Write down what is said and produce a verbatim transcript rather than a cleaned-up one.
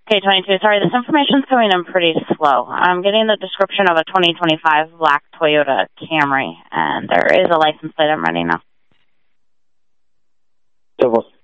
K twenty-two, sorry, this information's coming in pretty slow. I'm getting the description of a twenty twenty-five black Toyota Camry, and there is a license plate I'm running now. Double